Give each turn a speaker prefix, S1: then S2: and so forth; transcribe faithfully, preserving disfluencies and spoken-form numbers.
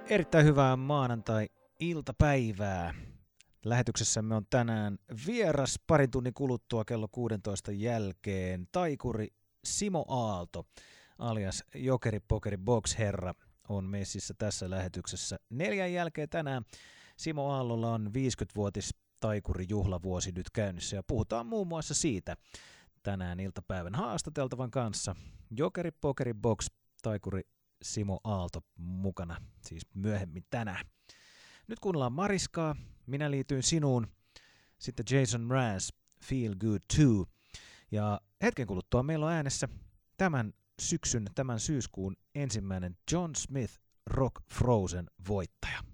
S1: Erittäin hyvää maanantai-iltapäivää. Lähetyksessämme on tänään vieras parin tunnin kuluttua kello kuusitoista jälkeen taikuri Simo Aalto alias Jokeri Pokeri Box Herra on messissä tässä lähetyksessä. Neljän jälkeen tänään Simo Aallolla on viisikymmenvuotis taikurijuhlavuosi nyt käynnissä ja puhutaan muun muassa siitä tänään iltapäivän haastateltavan kanssa. Jokeri Pokeri Box taikuri Simo Aalto mukana, siis myöhemmin tänään. Nyt kuunnellaan Mariskaa, Minä liityin sinuun, sitten Jason Mraz, Feel Good Too. Ja hetken kuluttua meillä on äänessä tämän syksyn, tämän syyskuun ensimmäinen John Smith Rock Frozen voittaja.